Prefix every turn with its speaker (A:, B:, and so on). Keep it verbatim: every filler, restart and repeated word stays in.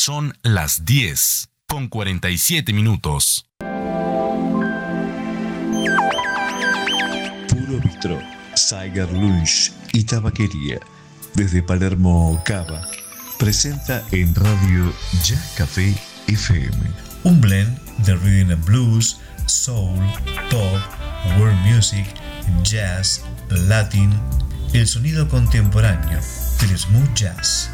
A: Son las diez con cuarenta y siete minutos.
B: Puro Bistró, Cigar Lunch y Tabaquería. Desde Palermo, Cava, presenta en radio Jazz Café F M. Un blend de rhythm and blues, soul, pop, world music, jazz, latin, el sonido contemporáneo, del smooth jazz.